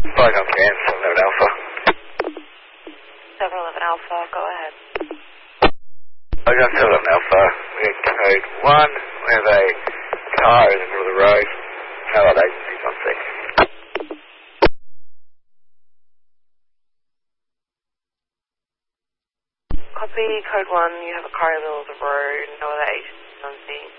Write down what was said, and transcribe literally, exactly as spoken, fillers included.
Flight on Cam, seven eleven Alpha. seven eleven Alpha, go ahead. Flight on seven eleven Alpha, we're in code one, we have a car in the middle of the road, no other agencies on scene. Copy, code one, you have a car in the middle of the road, no other agencies on scene.